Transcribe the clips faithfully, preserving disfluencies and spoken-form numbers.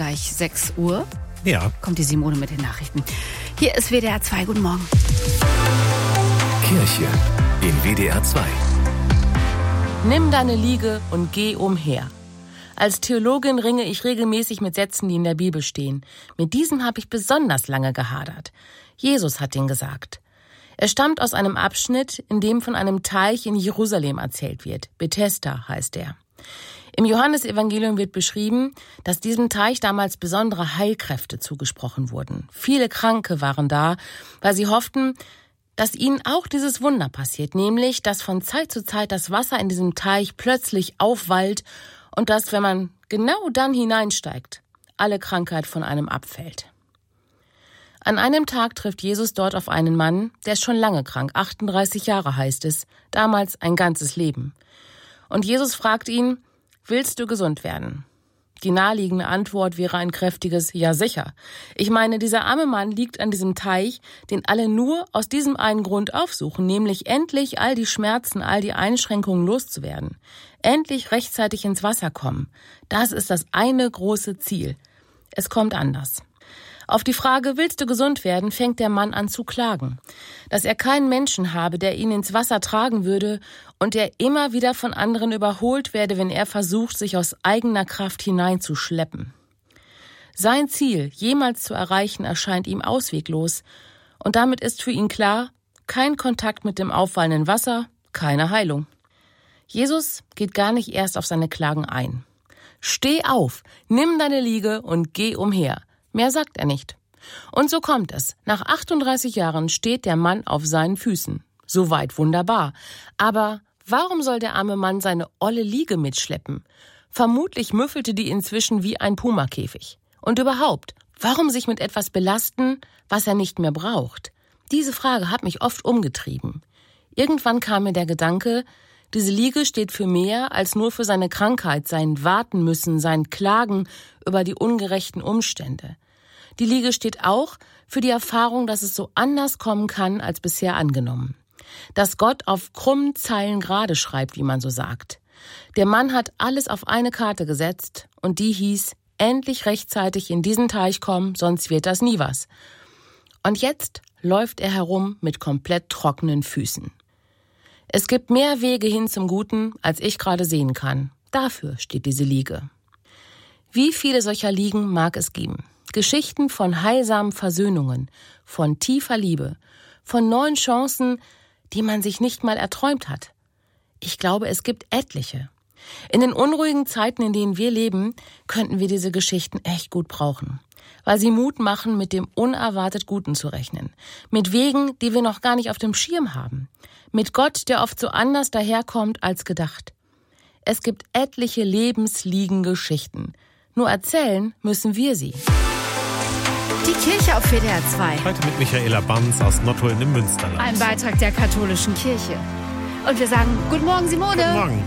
gleich sechs Uhr. Ja. Kommt die Simone mit den Nachrichten. Hier ist W D R zwei. Guten Morgen. Kirche in W D R zwei. Nimm deine Liege und geh umher. Als Theologin ringe ich regelmäßig mit Sätzen, die in der Bibel stehen. Mit diesem habe ich besonders lange gehadert. Jesus hat ihn gesagt. Er stammt aus einem Abschnitt, in dem von einem Teich in Jerusalem erzählt wird. Bethesda heißt er. Im Johannesevangelium wird beschrieben, dass diesem Teich damals besondere Heilkräfte zugesprochen wurden. Viele Kranke waren da, weil sie hofften, dass ihnen auch dieses Wunder passiert, nämlich, dass von Zeit zu Zeit das Wasser in diesem Teich plötzlich aufwallt und dass, wenn man genau dann hineinsteigt, alle Krankheit von einem abfällt. An einem Tag trifft Jesus dort auf einen Mann, der ist schon lange krank, achtunddreißig Jahre heißt es, damals ein ganzes Leben. Und Jesus fragt ihn, willst du gesund werden? Die naheliegende Antwort wäre ein kräftiges Ja sicher. Ich meine, dieser arme Mann liegt an diesem Teich, den alle nur aus diesem einen Grund aufsuchen, nämlich endlich all die Schmerzen, all die Einschränkungen loszuwerden. Endlich rechtzeitig ins Wasser kommen. Das ist das eine große Ziel. Es kommt anders. Auf die Frage, willst du gesund werden, fängt der Mann an zu klagen. Dass er keinen Menschen habe, der ihn ins Wasser tragen würde und der immer wieder von anderen überholt werde, wenn er versucht, sich aus eigener Kraft hineinzuschleppen. Sein Ziel, jemals zu erreichen, erscheint ihm ausweglos. Und damit ist für ihn klar, kein Kontakt mit dem auffallenden Wasser, keine Heilung. Jesus geht gar nicht erst auf seine Klagen ein. Steh auf, nimm deine Liege und geh umher. Mehr sagt er nicht. Und so kommt es. Nach achtunddreißig Jahren steht der Mann auf seinen Füßen. Soweit wunderbar. Aber warum soll der arme Mann seine olle Liege mitschleppen? Vermutlich müffelte die inzwischen wie ein Pumakäfig. Und überhaupt, warum sich mit etwas belasten, was er nicht mehr braucht? Diese Frage hat mich oft umgetrieben. Irgendwann kam mir der Gedanke, diese Liege steht für mehr als nur für seine Krankheit, sein Warten müssen, sein Klagen über die ungerechten Umstände. Die Liege steht auch für die Erfahrung, dass es so anders kommen kann als bisher angenommen. Dass Gott auf krummen Zeilen gerade schreibt, wie man so sagt. Der Mann hat alles auf eine Karte gesetzt und die hieß, endlich rechtzeitig in diesen Teich kommen, sonst wird das nie was. Und jetzt läuft er herum mit komplett trockenen Füßen. Es gibt mehr Wege hin zum Guten, als ich gerade sehen kann. Dafür steht diese Liege. Wie viele solcher Liegen mag es geben? Geschichten von heilsamen Versöhnungen, von tiefer Liebe, von neuen Chancen, die man sich nicht mal erträumt hat. Ich glaube, es gibt etliche. In den unruhigen Zeiten, in denen wir leben, könnten wir diese Geschichten echt gut brauchen, weil sie Mut machen, mit dem unerwartet Guten zu rechnen, mit Wegen, die wir noch gar nicht auf dem Schirm haben, mit Gott, der oft so anders daherkommt als gedacht. Es gibt etliche Lebensliegen-Geschichten. Nur erzählen müssen wir sie. Die Kirche auf W D R zwei. Heute mit Michaela Banz aus Nottuln im Münsterland. Ein Beitrag der katholischen Kirche. Und wir sagen, guten Morgen, Simone. Guten Morgen.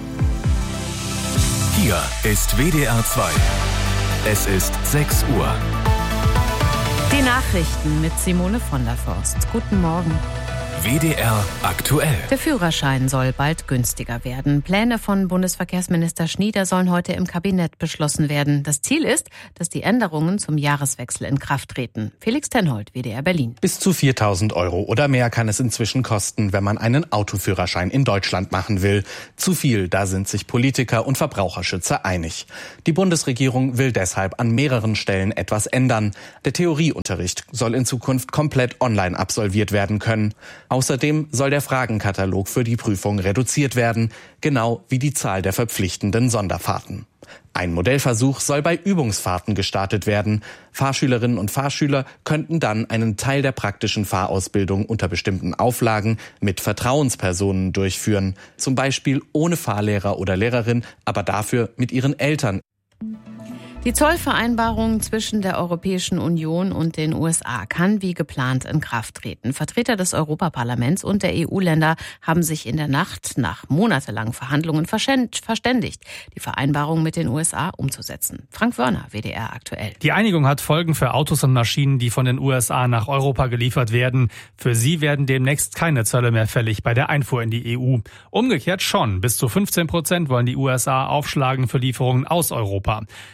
Hier ist W D R zwei. Es ist sechs Uhr. Die Nachrichten mit Simone von der Forst. Guten Morgen. W D R aktuell. Der Führerschein soll bald günstiger werden. Pläne von Bundesverkehrsminister Schnieder sollen heute im Kabinett beschlossen werden. Das Ziel ist, dass die Änderungen zum Jahreswechsel in Kraft treten. Felix Tenhold, W D R Berlin. Bis zu viertausend Euro oder mehr kann es inzwischen kosten, wenn man einen Autoführerschein in Deutschland machen will. Zu viel, da sind sich Politiker und Verbraucherschützer einig. Die Bundesregierung will deshalb an mehreren Stellen etwas ändern. Der Theorieunterricht soll in Zukunft komplett online absolviert werden können. Außerdem soll der Fragenkatalog für die Prüfung reduziert werden, genau wie die Zahl der verpflichtenden Sonderfahrten. Ein Modellversuch soll bei Übungsfahrten gestartet werden. Fahrschülerinnen und Fahrschüler könnten dann einen Teil der praktischen Fahrausbildung unter bestimmten Auflagen mit Vertrauenspersonen durchführen. Zum Beispiel ohne Fahrlehrer oder Lehrerin, aber dafür mit ihren Eltern. Die Zollvereinbarung zwischen der Europäischen Union und den U S A kann wie geplant in Kraft treten. Vertreter des Europaparlaments und der E U-Länder haben sich in der Nacht nach monatelangen Verhandlungen verständigt, die Vereinbarung mit den U S A umzusetzen. Frank Wörner, W D R aktuell. Die Einigung hat Folgen für Autos und Maschinen, die von den U S A nach Europa geliefert werden. Für sie werden demnächst keine Zölle mehr fällig bei der Einfuhr in die E U. Umgekehrt schon. Bis zu fünfzehn Prozent wollen die U S A aufschlagen für Lieferungen aus Europa. Den Deal hat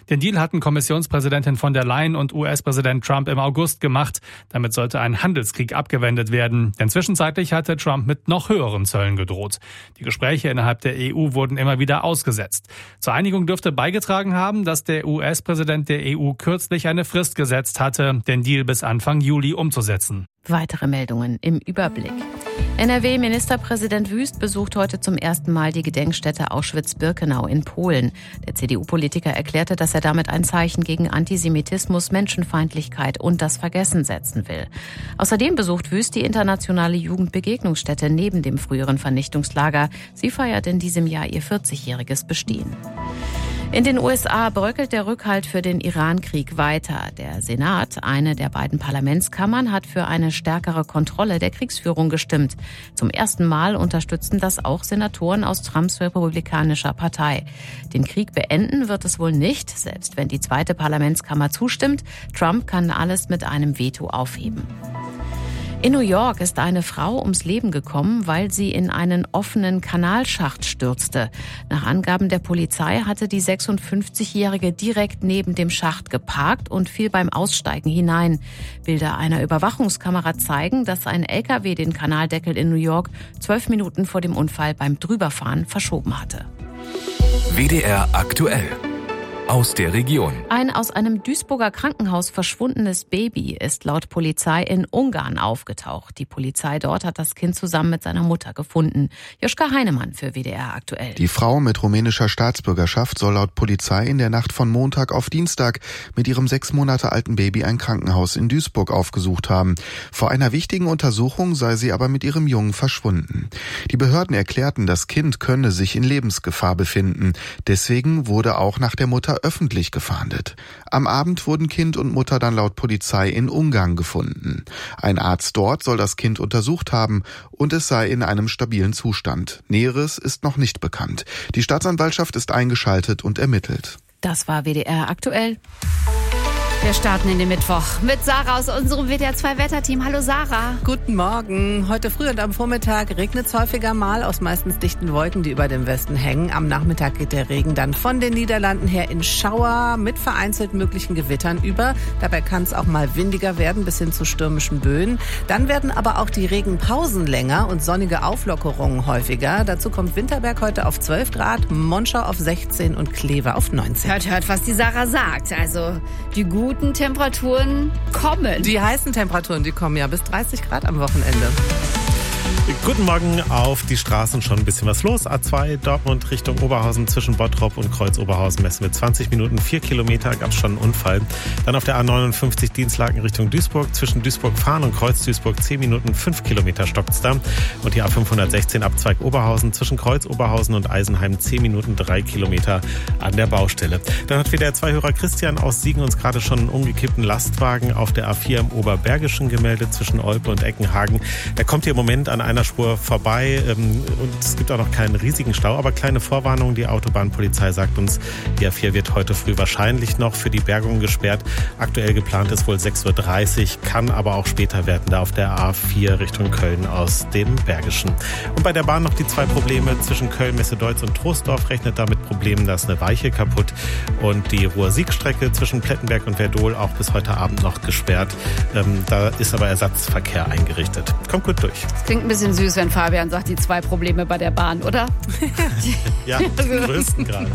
hatten Kommissionspräsidentin von der Leyen und U S-Präsident Trump im August gemacht. Damit sollte ein Handelskrieg abgewendet werden. Denn zwischenzeitlich hatte Trump mit noch höheren Zöllen gedroht. Die Gespräche innerhalb der E U wurden immer wieder ausgesetzt. Zur Einigung dürfte beigetragen haben, dass der U S-Präsident der E U kürzlich eine Frist gesetzt hatte, den Deal bis Anfang Juli umzusetzen. Weitere Meldungen im Überblick. N R W-Ministerpräsident Wüst besucht heute zum ersten Mal die Gedenkstätte Auschwitz-Birkenau in Polen. Der C D U-Politiker erklärte, dass er damit ein Zeichen gegen Antisemitismus, Menschenfeindlichkeit und das Vergessen setzen will. Außerdem besucht Wüst die internationale Jugendbegegnungsstätte neben dem früheren Vernichtungslager. Sie feiert in diesem Jahr ihr vierzigjähriges Bestehen. In den U S A bröckelt der Rückhalt für den Iran-Krieg weiter. Der Senat, eine der beiden Parlamentskammern, hat für eine stärkere Kontrolle der Kriegsführung gestimmt. Zum ersten Mal unterstützten das auch Senatoren aus Trumps republikanischer Partei. Den Krieg beenden wird es wohl nicht, selbst wenn die zweite Parlamentskammer zustimmt. Trump kann alles mit einem Veto aufheben. In New York ist eine Frau ums Leben gekommen, weil sie in einen offenen Kanalschacht stürzte. Nach Angaben der Polizei hatte die sechsundfünfzigjährige direkt neben dem Schacht geparkt und fiel beim Aussteigen hinein. Bilder einer Überwachungskamera zeigen, dass ein L K W den Kanaldeckel in New York zwölf Minuten vor dem Unfall beim Drüberfahren verschoben hatte. W D R aktuell. Aus der Region. Ein aus einem Duisburger Krankenhaus verschwundenes Baby ist laut Polizei in Ungarn aufgetaucht. Die Polizei dort hat das Kind zusammen mit seiner Mutter gefunden. Joschka Heinemann für W D R aktuell. Die Frau mit rumänischer Staatsbürgerschaft soll laut Polizei in der Nacht von Montag auf Dienstag mit ihrem sechs Monate alten Baby ein Krankenhaus in Duisburg aufgesucht haben. Vor einer wichtigen Untersuchung sei sie aber mit ihrem Jungen verschwunden. Die Behörden erklärten, das Kind könne sich in Lebensgefahr befinden. Deswegen wurde auch nach der Mutter öffentlich gefahndet. Am Abend wurden Kind und Mutter dann laut Polizei in Ungarn gefunden. Ein Arzt dort soll das Kind untersucht haben und es sei in einem stabilen Zustand. Näheres ist noch nicht bekannt. Die Staatsanwaltschaft ist eingeschaltet und ermittelt. Das war W D R aktuell. Wir starten in den Mittwoch mit Sarah aus unserem W D R zwei Wetterteam. Hallo Sarah. Guten Morgen. Heute früh und am Vormittag regnet es häufiger mal aus meistens dichten Wolken, die über dem Westen hängen. Am Nachmittag geht der Regen dann von den Niederlanden her in Schauer mit vereinzelt möglichen Gewittern über. Dabei kann es auch mal windiger werden bis hin zu stürmischen Böen. Dann werden aber auch die Regenpausen länger und sonnige Auflockerungen häufiger. Dazu kommt Winterberg heute auf zwölf Grad, Monschau auf sechzehn und Kleve auf neunzehn. Hört, hört, was die Sarah sagt. Also die guten Temperaturen kommen. Die heißen Temperaturen, die kommen ja bis dreißig Grad am Wochenende. Guten Morgen, auf die Straßen schon ein bisschen was los. A zwei Dortmund Richtung Oberhausen zwischen Bottrop und Kreuz Oberhausen messen wir zwanzig Minuten, vier Kilometer, gab es schon einen Unfall. Dann auf der A neunundfünfzig Dienstlaken Richtung Duisburg zwischen Duisburg-Fahren und Kreuz Duisburg zehn Minuten, fünf Kilometer stockt's da. Und die A fünfhundertsechzehn Abzweig Oberhausen zwischen Kreuz Oberhausen und Eisenheim zehn Minuten, drei Kilometer an der Baustelle. Dann hat wieder der Zweihörer Christian aus Siegen uns gerade schon einen umgekippten Lastwagen auf der A vier im Oberbergischen gemeldet zwischen Olpe und Eckenhagen. Der kommt hier im Moment an einer Spur vorbei und es gibt auch noch keinen riesigen Stau, aber kleine Vorwarnung. Die Autobahnpolizei sagt uns, die A vier wird heute früh wahrscheinlich noch für die Bergung gesperrt. Aktuell geplant ist wohl sechs Uhr dreißig, kann aber auch später werden, da auf der A vier Richtung Köln aus dem Bergischen. Und bei der Bahn noch die zwei Probleme zwischen Köln, Messedeutz und Troisdorf, rechnet damit Problemen, da ist eine Weiche kaputt und die Ruhr-Sieg-Strecke zwischen Plettenberg und Werdohl auch bis heute Abend noch gesperrt. Ähm, da ist aber Ersatzverkehr eingerichtet. Kommt gut durch. Das klingt ein bisschen süß, wenn Fabian sagt, die zwei Probleme bei der Bahn, oder? Ja, die größten gerade.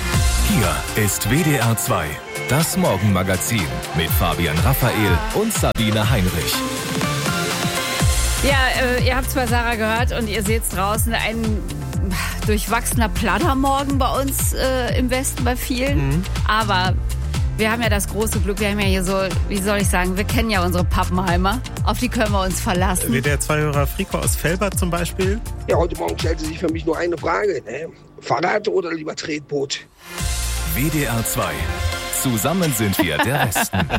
Hier ist W D R zwei, das Morgenmagazin mit Fabian Raphael und Sabine Heinrich. Ja, äh, ihr habt es bei Sarah gehört und ihr seht es draußen, ein durchwachsener Plaudermorgen bei uns äh, im Westen bei vielen. Mhm. Aber wir haben ja das große Glück, wir haben ja hier so, wie soll ich sagen, wir kennen ja unsere Pappenheimer. Auf die können wir uns verlassen. Wie der Zweihörer Frico aus Velbert zum Beispiel. Ja, heute Morgen stellte sich für mich nur eine Frage. Ne? Fahrrad oder lieber Tretboot? W D R zwei. Zusammen sind wir der Westen.